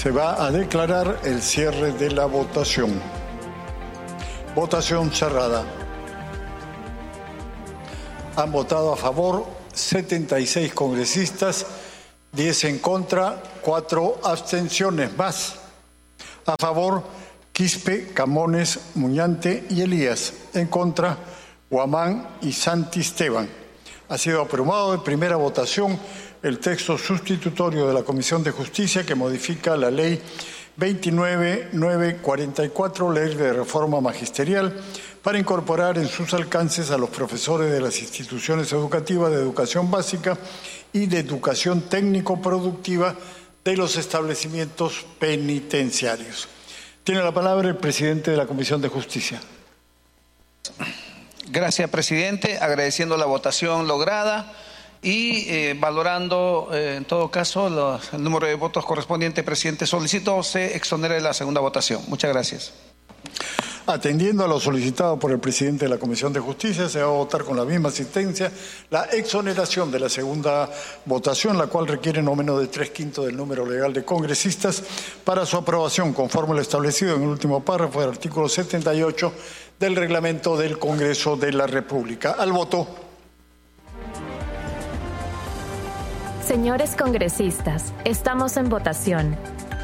Se va a declarar el cierre de la votación. Votación cerrada. Han votado a favor 76 congresistas, 10 en contra, 4 abstenciones más. A favor, Quispe, Camones, Muñante y Elías. En contra, Guamán y Santisteban. Ha sido aprobado en primera votación el texto sustitutorio de la Comisión de Justicia que modifica la Ley 29.944, Ley de Reforma Magisterial, para incorporar en sus alcances a los profesores de las instituciones educativas de educación básica y de educación técnico-productiva de los establecimientos penitenciarios. Tiene la palabra el presidente de la Comisión de Justicia. Gracias, presidente. Agradeciendo la votación lograda y valorando, en todo caso, el número de votos correspondiente, presidente, solicito se exonere la segunda votación. Muchas gracias. Atendiendo a lo solicitado por el presidente de la Comisión de Justicia, se va a votar con la misma asistencia la exoneración de la segunda votación, la cual requiere no menos de 3/5 del número legal de congresistas para su aprobación, conforme lo establecido en el último párrafo del artículo 78 del reglamento del Congreso de la República. Al voto. Señores congresistas, estamos en votación.